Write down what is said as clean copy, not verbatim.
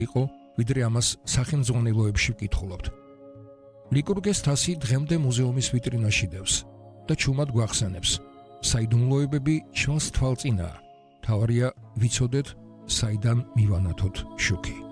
იყო, ვიდრე ამას სახელმძღვანელოებში ვკითხულობთ. ლიკურგეს თასი დღემდე მუზეუმის ვიტრინაში დევს და ჩუმად გვახსენებს. საიდუმლოებები ჩვენს თვალწინაა. თავარია ვიცოდეთ, საიდან მივანათოთ შუქი.